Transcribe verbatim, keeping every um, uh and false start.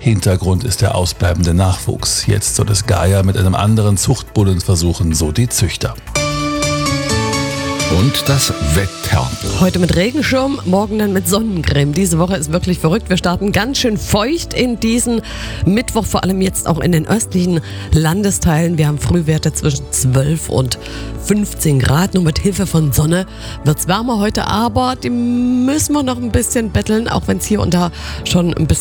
Hintergrund ist der ausbleibende Nachwuchs. Jetzt soll es Gaia mit einem anderen Zuchtbullen versuchen, so die Züchter. Und das Wetter. Heute mit Regenschirm, morgen dann mit Sonnencreme. Diese Woche ist wirklich verrückt. Wir starten ganz schön feucht in diesen Mittwoch, vor allem jetzt auch in den östlichen Landesteilen. Wir haben Frühwerte zwischen zwölf und fünfzehn Grad. Nur mit Hilfe von Sonne wird es wärmer heute, aber die müssen wir noch ein bisschen betteln, auch wenn es hier und da schon ein bisschen